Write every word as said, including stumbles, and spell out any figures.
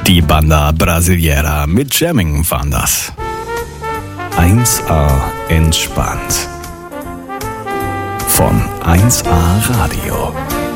Die Banda Brasileira mit Jamming waren das. eins A entspannt. Von eins A Radio.